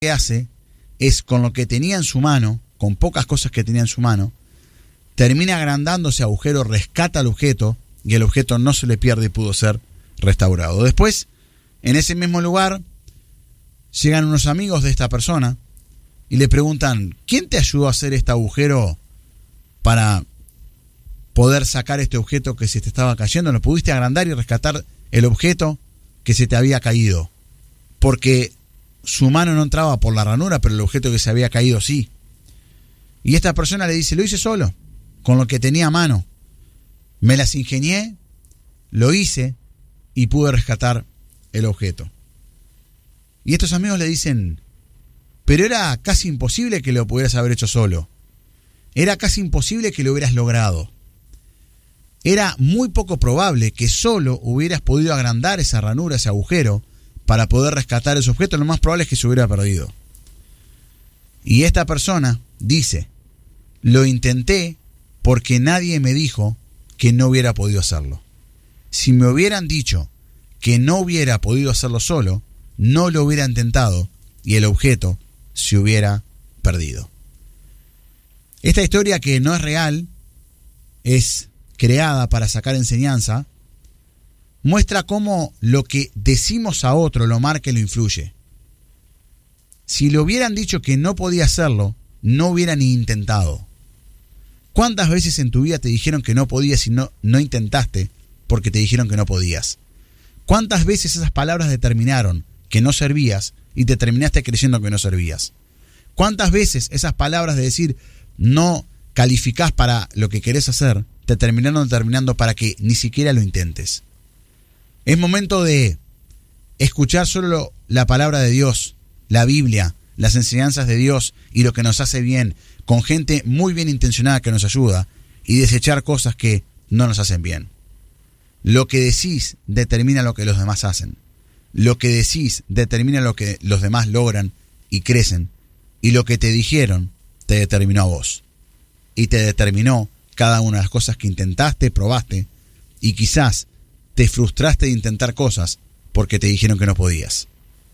que hace es, con lo que tenía en su mano, con pocas cosas que tenía en su mano, termina agrandando ese agujero, rescata el objeto y el objeto no se le pierde y pudo ser restaurado. Después, en ese mismo lugar, llegan unos amigos de esta persona y le preguntan: ¿quién te ayudó a hacer este agujero para poder sacar este objeto que se te estaba cayendo? ¿No pudiste agrandar y rescatar el objeto que se te había caído? Porque su mano no entraba por la ranura, pero el objeto que se había caído sí. Y esta persona le dice: lo hice solo, con lo que tenía a mano. Me las ingenié, lo hice y pude rescatar el objeto. Y estos amigos le dicen: pero era casi imposible que lo pudieras haber hecho solo. Era casi imposible que lo hubieras logrado. Era muy poco probable que solo hubieras podido agrandar esa ranura, ese agujero, para poder rescatar ese objeto. Lo más probable es que se hubiera perdido. Y esta persona dice: lo intenté porque nadie me dijo que no hubiera podido hacerlo. Si me hubieran dicho que no hubiera podido hacerlo solo, no lo hubiera intentado y el objeto se hubiera perdido. Esta historia, que no es real, es creada para sacar enseñanza, muestra cómo lo que decimos a otro lo marca y lo influye. Si le hubieran dicho que no podía hacerlo, no hubiera ni intentado. ¿Cuántas veces en tu vida te dijeron que no podías y no intentaste porque te dijeron que no podías? ¿Cuántas veces esas palabras determinaron que no servías y te terminaste creyendo que no servías? ¿Cuántas veces esas palabras de decir no calificás para lo que querés hacer te terminaron determinando para que ni siquiera lo intentes? Es momento de escuchar solo la palabra de Dios, la Biblia, las enseñanzas de Dios y lo que nos hace bien, con gente muy bien intencionada que nos ayuda, y desechar cosas que no nos hacen bien. Lo que decís determina lo que los demás hacen. Lo que decís determina lo que los demás logran y crecen. Y lo que te dijeron te determinó a vos. Y te determinó cada una de las cosas que intentaste, probaste, y quizás te frustraste de intentar cosas porque te dijeron que no podías.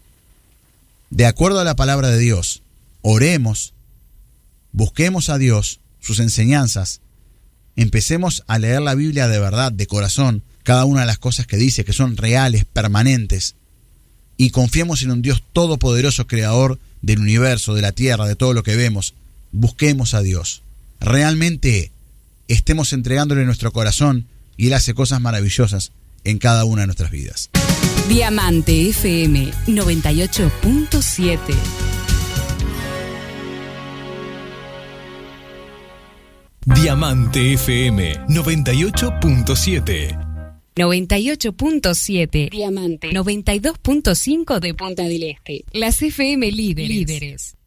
De acuerdo a la palabra de Dios, oremos, busquemos a Dios, sus enseñanzas, empecemos a leer la Biblia de verdad, de corazón, cada una de las cosas que dice, que son reales, permanentes, y confiemos en un Dios todopoderoso, creador del universo, de la tierra, de todo lo que vemos. Busquemos a Dios. Realmente estemos entregándole nuestro corazón y Él hace cosas maravillosas en cada una de nuestras vidas. Diamante FM 98.7. Diamante FM 98.7. 98.7 Diamante, 92.5 de Punta del Este. Las FM líderes.